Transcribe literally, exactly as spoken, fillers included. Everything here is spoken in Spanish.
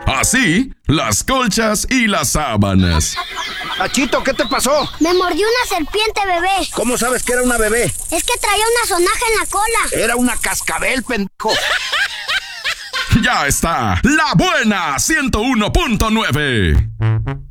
Así, las colchas y las sábanas. Achito, ¿qué te pasó? Me mordió una serpiente, bebé. ¿Cómo sabes que era una bebé? Es que traía una sonaja en la cola. Era una cascabel, pendejo. Ya está, La Buena ciento uno punto nueve.